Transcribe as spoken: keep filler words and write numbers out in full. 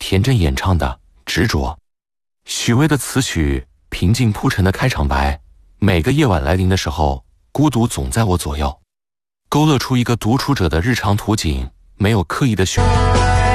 田震演唱的《执着》，许巍的词曲平静铺陈的开场白，每个夜晚来临的时候，孤独总在我左右，勾勒出一个独处者的日常图景，没有刻意的渲染。